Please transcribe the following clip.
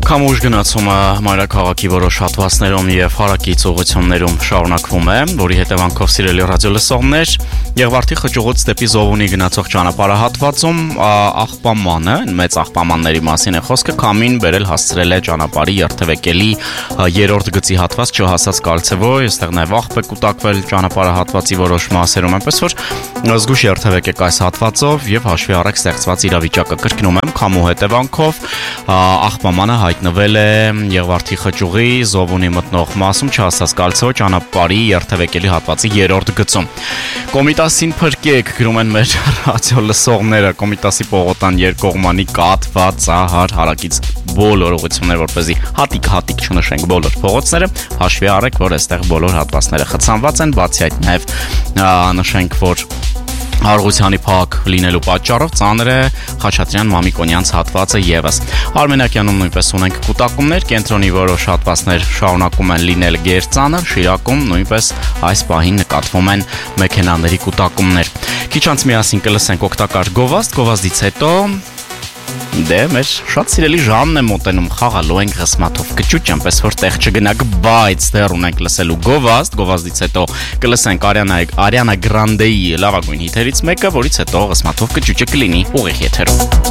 Քամուշ գնացումը մայրաքաղաքի որոշ հատվածներում եւ հարակից ուղղություններում շարունակվում է, որի հետևանքով սիրելի ռադիոլսողներ, Եղվարդի խճուղուց դեպի Զովունի գնացող ճանապարհահատվածում աղբամանը, մեծ աղբամանների մասին է խոսքը, քամին բերել հասցրել է ճանապարհի երթևեկելի 3-րդ գծի հատված չհասած կալցեվոյ, այստեղ նաեւ աղբ է կուտակվել ճանապարհահատվածի որոշ մասերում, այնպես որ զգուշ երթևեկեք այս հատվածով եւ հաշվի առեք ստեղծված իրավիճակը։ Կրկնում եմ, քամու հետևանքով աղբամանը հայտնվել է Եղվարդի խճուղի Զովունի մտնող մասում չհասած կալցեվոյ ճանապարհի երթևեկելի հատվածի 3-րդ գծում։ Կոմիտասին փրկեք, գրում են մեր ռադիո լսողները, Կոմիտասի պողոտան երկկողմանի կաթված ծահար հարակից բոլոր ուղղությունները, որպեսզի հատիկ չնշենք բոլոր փողոցները, հաշվի առեք, որ այստեղ բոլոր հատվածները խցանված են, բացի այդ նաև նշենք, որ Արղությանի փակ լինելու պատճառով ծանր է Խաչատրյան Մամիկոնյանց հատվածը եւս։ Արմենակյանում նույնպես ունենք կուտակումներ, կենտրոնի որոշ հատվածներ շարունակում են լինել գերծանր, Շիրակում նույնպես այս պահին նկատվում են մեքենաների կուտակումներ։ Քիչ անց միասին կլսենք օգտակար գովազդից հետո դե մեր շատ սիրելի Ժանն է մոտենում, խաղալու ենք Ղսմաթով կճուճ, այնպես որ տեղ չգնաք, բայց դեռ ունենք լսելու գովազդից հետո կլսենք Արիանա Գրանդեի լավագույն հիթերից մեկը, որից հետո Ղսմաթով կճուճը կլինի ուղիղ եթերում։